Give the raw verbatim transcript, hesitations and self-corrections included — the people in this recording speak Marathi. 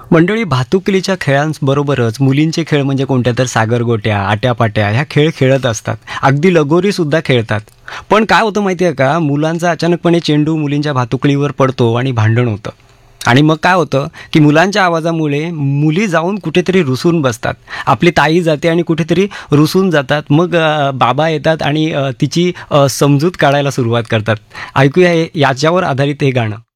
मंडळी, भातुकलीच्या खेळांबरोबरच मुलींचे खेळ म्हणजे कोणत्या तर सागरगोट्या, आट्यापाट्या ह्या खेळ खेळत असतात. अगदी लगोरीसुद्धा खेळतात. पण काय होतं माहिती आहे का, मुलांचा अचानकपणे चेंडू मुलींच्या भातुकलीवर पडतो आणि भांडण होतं. आणि मग काय होतं, की मुलांच्या आवाजामुळे मुली जाऊन कुठेतरी रुसून बसतात. आपली ताई जाते आणि कुठेतरी रुसून जातात. मग अ, बाबा येतात आणि अ, तिची अ, समजूत काढायला सुरुवात करतात. ऐकूया हे याच्यावर आधारित हे गाणं.